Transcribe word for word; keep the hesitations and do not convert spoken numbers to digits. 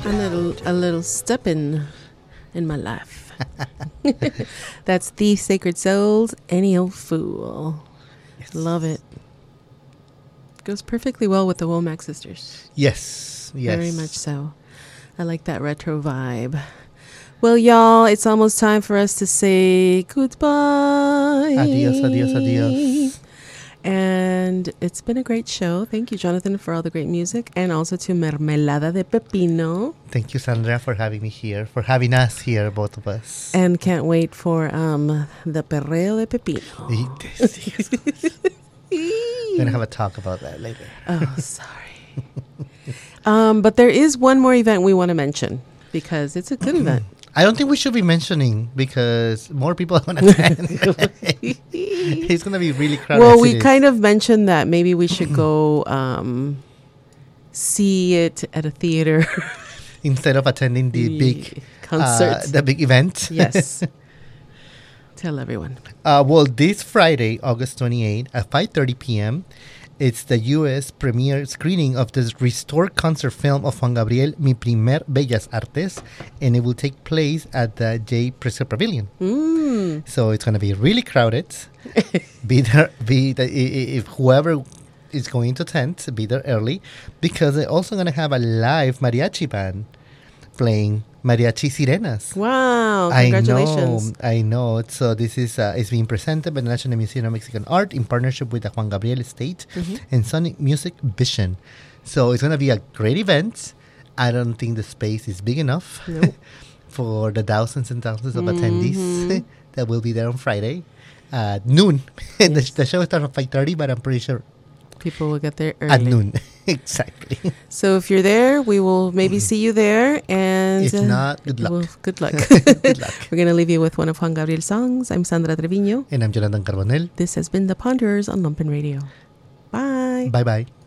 A little, a little steppin' in my life. That's The Sacred Souls, Any Old Fool. Yes. Love it. Goes perfectly well with the Womack sisters. Yes, yes. Very much so. I like that retro vibe. Well, y'all, it's almost time for us to say goodbye. Adios, adios, adios. And it's been a great show. Thank you, Jonathan, for all the great music. And also to Mermelada de Pepino. Thank you, Sandra, for having me here, for having us here, both of us. And can't wait for um, the Perreo de Pepino. We're going to have a talk about that later. Oh, sorry. um, but there is one more event we want to mention because it's a good event. I don't think we should be mentioning because more people are going to attend. It's going to be really crowded. Well, we kind of mentioned that maybe we should go um, see it at a theater instead of attending the big concert, uh, the big event. Yes. Tell everyone. Uh, well, this Friday, August twenty-eighth at five thirty p.m., it's the U S premiere screening of this restored concert film of Juan Gabriel, Mi Primer Bellas Artes, and it will take place at the J. Pritzker Pavilion. Mm. So it's going to be really crowded. be there, be the, if whoever is going to attend, be there early, because they're also going to have a live mariachi band playing Mariachi Sirenas. Wow, congratulations. I know, I know. So this is uh, is being presented by the National Museum of Mexican Art in partnership with the Juan Gabriel Estate mm-hmm. and Sonic Music Vision. So it's going to be a great event. I don't think the space is big enough nope. for the thousands and thousands of mm-hmm. attendees that will be there on Friday at noon. Yes. the, the show starts at five thirty, but I'm pretty sure people will get there early. At noon. Exactly. So if you're there, we will maybe see you there. And if not, good luck. Well, good luck. Good luck. We're going to leave you with one of Juan Gabriel's songs. I'm Sandra Trevino. And I'm Jonathan Carbonell. This has been The Ponderers on Lumpen Radio. Bye. Bye-bye.